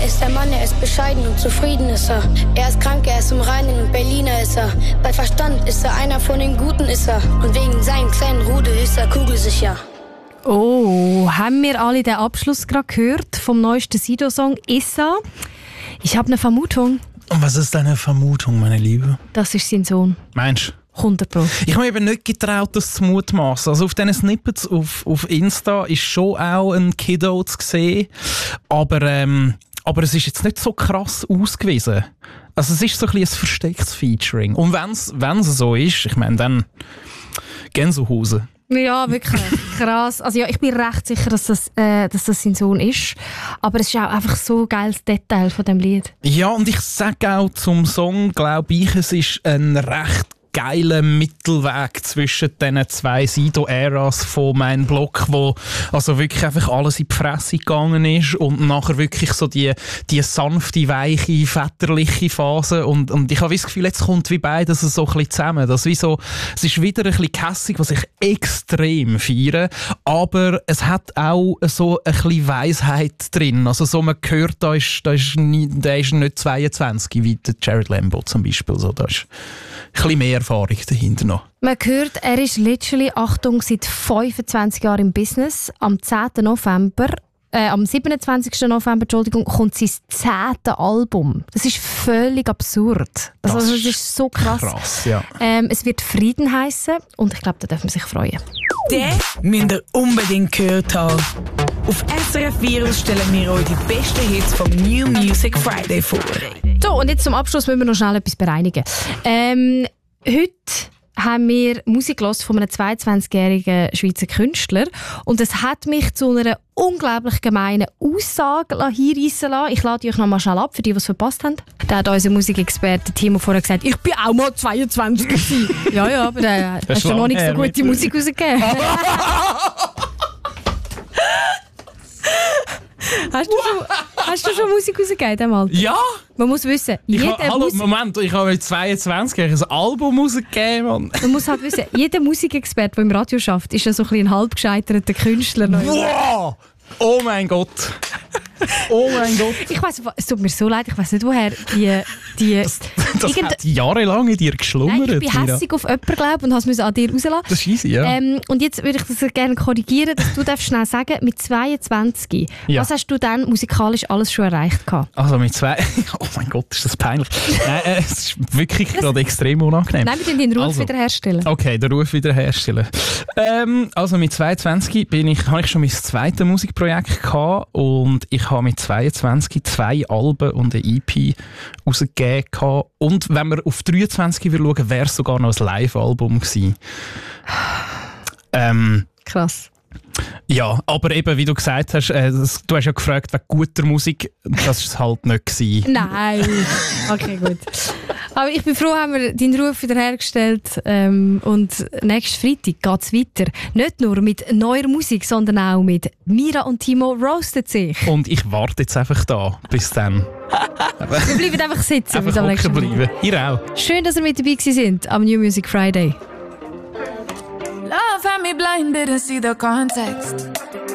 ist der Mann, er ist bescheiden und zufrieden ist er. Er ist krank, er ist im Reinen und Berliner ist er. Bei Verstand ist er einer von den Guten ist er. Und wegen seinem kleinen Rudel ist er kugelsicher. Oh, haben wir alle den Abschluss gerade gehört vom neuesten Sido-Song «Issa»? Ich habe eine Vermutung. Und was ist deine Vermutung, meine Liebe? Das ist sein Sohn. Meinst du? 100%. Ich habe mir eben nicht getraut, das zu mutmaßen. Also auf diesen Snippets auf Insta ist schon auch ein Kiddo zu sehen. Aber es ist jetzt nicht so krass ausgewiesen. Also es ist so ein bisschen ein verstecktes Featuring. Und wenn es so ist, ich meine, dann Gänsehasen. Ja, wirklich krass. Also ja, ich bin recht sicher, dass das sein Sohn ist. Aber es ist auch einfach so ein geiles Detail von dem Lied. Ja, und ich sage auch zum Song, glaube ich, es ist ein recht geiler Mittelweg zwischen diesen zwei Sido-Äras von meinem Blog, wo also wirklich einfach alles in die Fresse gegangen ist und nachher wirklich so die sanfte, weiche, väterliche Phase und ich habe das Gefühl, jetzt kommt wie beides so ein bisschen zusammen. Das wie so, es ist wieder ein bisschen kässig, was ich extrem feiere, aber es hat auch so ein bisschen Weisheit drin. Also so, man hört, der ist nicht 22, wie der Jared Lambo zum Beispiel. So, da ist ein bisschen mehr Erfahrung dahinter noch. Man hört, er ist literally, Achtung, seit 25 Jahren im Business. Am 27. November, kommt sein 10. Album. Das ist völlig absurd. Also das ist so krass. Ja. Es wird Frieden heissen und ich glaube, da darf man sich freuen. Den müsst ihr unbedingt gehört haben. Auf SRF Virus stellen wir euch die besten Hits vom New Music Friday vor. So, und jetzt zum Abschluss müssen wir noch schnell etwas bereinigen. Heute haben wir Musik gehört von einem 22-jährigen Schweizer Künstler und es hat mich zu einer unglaublich gemeinen Aussage hinreissen lassen. Ich lade euch noch mal schnell ab, für die, die es verpasst haben. Da hat unser Musikexperte Timo vorher gesagt, ich bin auch mal 22 gewesen. Ja, aber da hast du noch nicht so gute Musik rausgegeben. Hast du schon Musik rausgegeben, dem Alter? Ja! Man muss wissen, Moment, ich habe mit 22 ein Album rausgegeben, Mann. Man muss halt wissen, jeder Musikexperte, der im Radio schafft, ist ja so ein halb gescheiterter Künstler. Wow! Oh mein Gott! Oh mein Gott! Ich weiss, es tut mir so leid, ich weiss nicht, woher die Das hat jahrelang in dir geschlummert. Nein, ich bin hässig auf jemanden, glaube und habe es an dir rauslassen. Das ist easy, ja. Und jetzt würde ich das gerne korrigieren, dass du darfst schnell sagen, mit 22, was hast du dann musikalisch alles schon erreicht gehabt? Also mit oh mein Gott, ist das peinlich. Nein, es ist wirklich gerade extrem unangenehm. Nein, wir den Ruf wiederherstellen. Okay, den Ruf wiederherstellen. Also mit 22 habe ich schon mein zweites Musikprojekt gehabt und ich habe mit 22 2 Alben und eine EP rausgegeben gehabt. Und wenn wir auf 23 schauen, wäre es sogar noch ein Live-Album gewesen. Krass. Ja, aber eben, wie du gesagt hast, du hast ja gefragt, wegen guter Musik, das war es halt nicht gewesen. Nein. Okay, gut. Aber ich bin froh, haben wir deinen Ruf wiederhergestellt. Und nächsten Freitag geht es weiter. Nicht nur mit neuer Musik, sondern auch mit Mira und Timo roastet sich. Und ich warte jetzt einfach da. Bis dann. Wir bleiben einfach sitzen. Einfach hocken bleiben. Ihr auch. Schön, dass ihr mit dabei sind am New Music Friday. Love had me blind, didn't see the context.